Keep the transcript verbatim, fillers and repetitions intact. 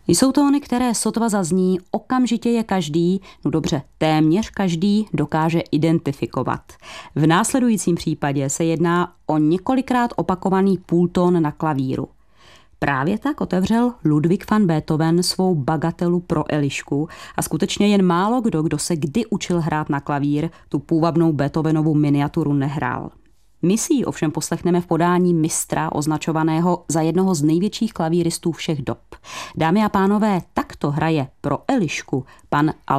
Jsou tóny, které sotva zazní, okamžitě je každý, no dobře, téměř každý dokáže identifikovat. V následujícím případě se jedná o několikrát opakovaný půltón na klavíru. Právě tak otevřel Ludwig van Beethoven svou bagatelu pro Elišku a skutečně jen málo kdo, kdo se kdy učil hrát na klavír, tu půvabnou Beethovenovu miniaturu nehrál. My si ji ovšem poslechneme v podání mistra označovaného za jednoho z největších klavíristů všech dob. Dámy a pánové, takto hraje pro Elišku pan Albert